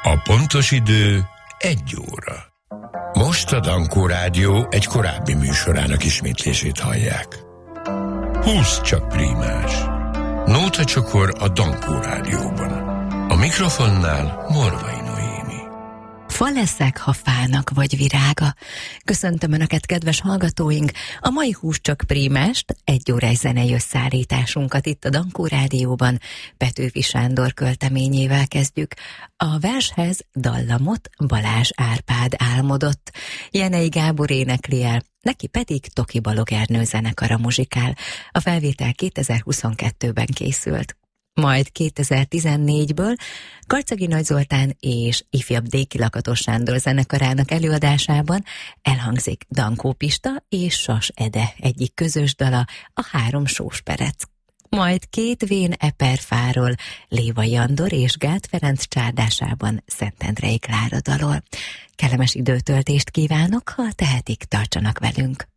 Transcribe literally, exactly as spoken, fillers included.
A pontos idő egy óra. Most a Dankó Rádió egy korábbi műsorának ismétlését hallják. Húsz csak prímás. Nóta csokor a Dankó Rádióban. A mikrofonnál Morvai Noémi. Fa leszek, ha fának vagy virága. Köszöntöm Önöket, kedves hallgatóink! A mai Húsz csak prímást, egy órás zenei összeállításunkat itt a Dankó Rádióban Petőfi Sándor költeményével kezdjük. A vershez dallamot Balázs Árpád álmodott, Jenei Gábor énekli el, neki pedig Toki Balog Ernő zenekara muzsikál. A felvétel kétezer-huszonkettőben készült. Majd kétezer-tizennégyből Karcagi Nagy Zoltán és ifjabb Déki Lakatos Sándor zenekarának előadásában elhangzik Dankó Pista és Sas Ede egyik közös dala, a Három sós perec. Majd két vén eperfáról Lévai Andor és Gát Ferenc csárdásában Szentendrei Klára dalol. Kellemes időtöltést kívánok, ha tehetik, tartsanak velünk!